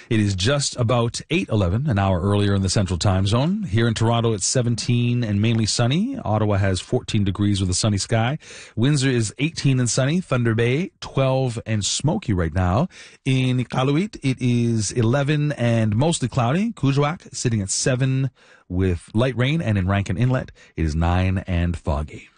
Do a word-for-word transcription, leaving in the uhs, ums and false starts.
It is just about eight eleven, an hour earlier in the Central Time Zone. Here in Toronto, it's seventeen and mainly sunny. Ottawa has fourteen degrees with a sunny sky. Windsor is eighteen and sunny. Thunder Bay, twelve and smoky right now. In Iqaluit, it is eleven and mostly cloudy. Kuujjuaq sitting at seven with light rain. And in Rankin Inlet, it is nine and foggy.